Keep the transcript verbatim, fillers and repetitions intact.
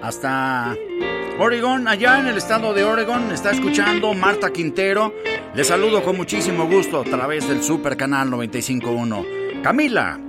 hasta Oregon, allá en el estado de Oregon, está escuchando Marta Quintero. Les saludo con muchísimo gusto a través del Super Canal noventa y cinco punto uno. Camila,